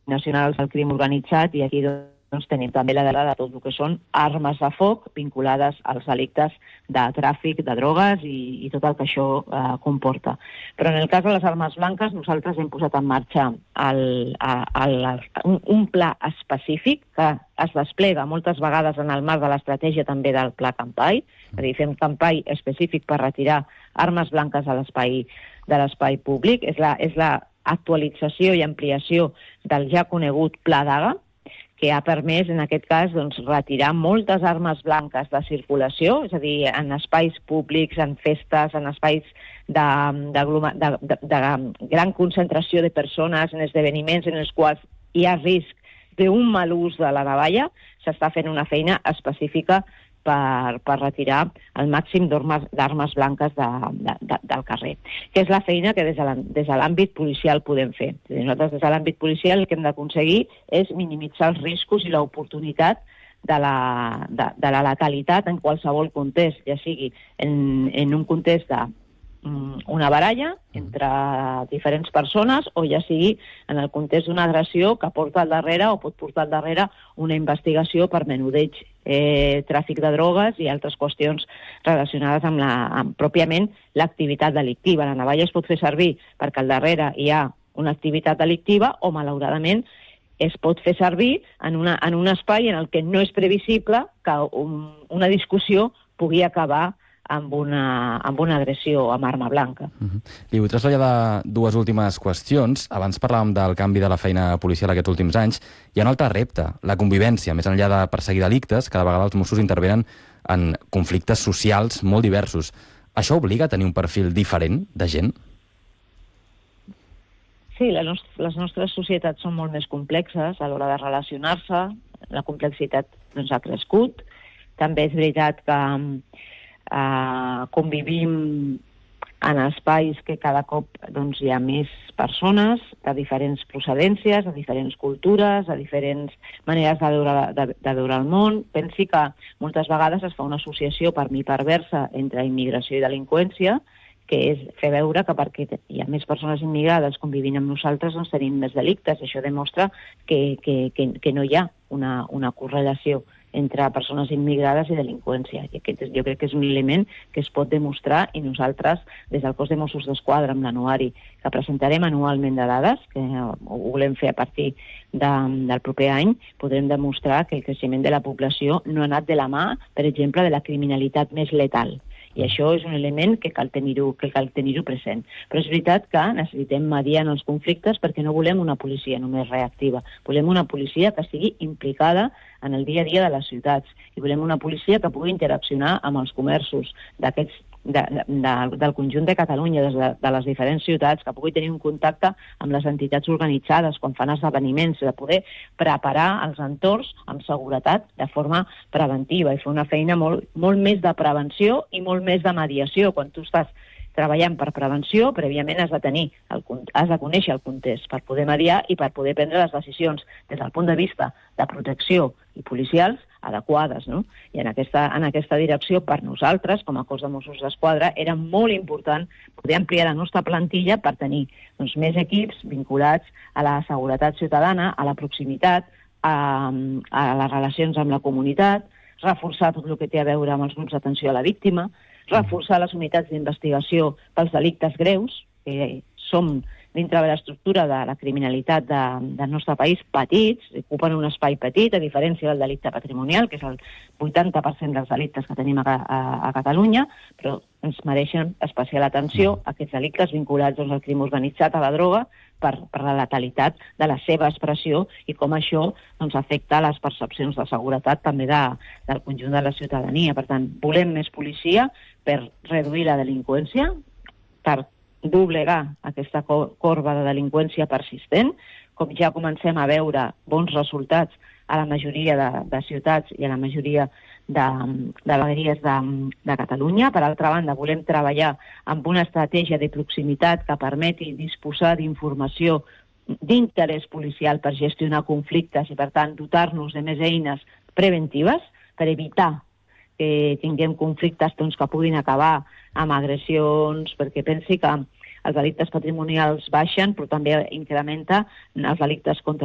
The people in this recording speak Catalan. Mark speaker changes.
Speaker 1: nacionals del crim organitzat, i aquí tenim també la dada de tot el que són armes de foc vinculades als delictes de tràfic de drogues i tot el que això comporta. Però en el cas de les armes blanques, nosaltres hem posat en marxa un pla específic que es desplega moltes vegades en el marc de l'estratègia també del Pla Campai, és a dir, fem campai específic per retirar armes blanques de l'espai públic. És la actualització i ampliació del ja conegut Pla Daga, que ha permès, en aquest cas, retirar moltes armes blanques de circulació, és a dir, en espais públics, en festes, en espais de gran concentració de persones, en esdeveniments en els quals hi ha risc d'un mal ús de la navalla. S'està fent una feina específica per retirar el màxim d'armes blanques del carrer, que és la feina que des de l'àmbit policial podem fer. Nosaltres des de l'àmbit policial el que hem d'aconseguir és minimitzar els riscos i l'oportunitat de la letalitat en qualsevol context, ja sigui en un context d'una baralla entre diferents persones o ja sigui en el context d'una agressió que porta al darrere o pot portar al darrere una investigació per menudeig, tràfic de drogues i altres qüestions relacionades amb pròpiament l'activitat delictiva. La navalla es pot fer servir perquè al darrere hi ha una activitat delictiva o, malauradament, es pot fer servir en un espai en el que no és previsible que una discussió pugui acabar amb una agressió amb arma blanca.
Speaker 2: Li vull traslladar dues últimes qüestions. Abans parlàvem del canvi de la feina policial aquests últims anys. Hi ha un altre repte, la convivència. Més enllà de perseguir delictes, cada vegada els Mossos intervenen en conflictes socials molt diversos. Això obliga a tenir un perfil diferent de gent?
Speaker 1: Sí, les nostres societats són molt més complexes a l'hora de relacionar-se. La complexitat ha crescut. També és veritat que convivim en espais que cada cop hi ha més persones de diferents procedències, de diferents cultures, de diferents maneres de veure el món. Pensi que moltes vegades es fa una associació per mi perversa entre immigració i delinqüència, que és fer veure que perquè hi ha més persones immigrades convivint amb nosaltres tenim més delictes. Això demostra que no hi ha una correlació entre persones immigrades i delinqüència. I aquest jo crec que és un element que es pot demostrar, i nosaltres, des del cos de Mossos d'Esquadra, amb l'anuari que presentarem anualment de dades, que ho volem fer a partir del proper any, podrem demostrar que el creixement de la població no ha anat de la mà, per exemple, de la criminalitat més letal. I això és un element que cal tenir-ho present. Però és veritat que necessitem mediar en els conflictes perquè no volem una policia només reactiva. Volem una policia que estigui implicada en el dia a dia de les ciutats. I volem una policia que pugui interaccionar amb els comerços del conjunt de Catalunya, de les diferents ciutats, que pugui tenir un contacte amb les entitats organitzades quan fan esdeveniments, de poder preparar els entorns amb seguretat de forma preventiva i fer una feina molt més de prevenció i molt més de mediació. Quan tu estàs treballant per prevenció, prèviament has de conèixer el context per poder mediar i per poder prendre les decisions des del punt de vista de protecció i policials adequades, no? I en aquesta direcció, per nosaltres, com a cos de Mossos d'Esquadra, era molt important poder ampliar la nostra plantilla per tenir més equips vinculats a la seguretat ciutadana, a la proximitat, a les relacions amb la comunitat, reforçar tot el que té a veure amb els grups d'atenció a la víctima, reforçar les unitats d'investigació pels delictes greus, que som dintre de l'estructura de la criminalitat del nostre país petits, ocupen un espai petit, a diferència del delicte patrimonial, que és el 80% dels delictes que tenim a Catalunya, però ens mereixen especial atenció aquests delictes vinculats al crim organitzat, a la droga, per la letalitat de la seva expressió i com això afecta les percepcions de seguretat també del conjunt de la ciutadania. Per tant, volem més policia per reduir la delinqüència, per doblegar aquesta corba de delinqüència persistent, com ja comencem a veure bons resultats a la majoria de ciutats i a la majoria de vegueries de Catalunya. Per altra banda, volem treballar amb una estratègia de proximitat que permeti disposar d'informació d'interès policial per gestionar conflictes i, per tant, dotar-nos de més eines preventives per evitar que tinguem conflictes que puguin acabar amb agressions, perquè pensi que els delictes patrimonials baixen, però també incrementa els delictes contra